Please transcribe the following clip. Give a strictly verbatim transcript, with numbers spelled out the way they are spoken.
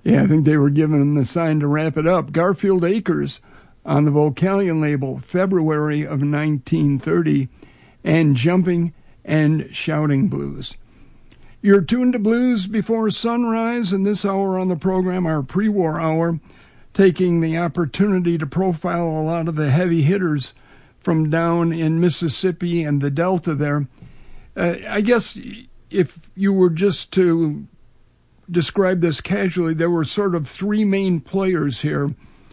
Yeah, I think they were giving them the sign to wrap it up. Garfield Acres on the Vocalion label, February of nineteen thirty, and Jumping and Shouting Blues. You're tuned to Blues Before Sunrise, and this hour on the program, our pre-war hour, taking the opportunity to profile a lot of the heavy hitters from down in Mississippi and the Delta there. Uh, I guess if you were just to describe this casually, there were sort of three main players here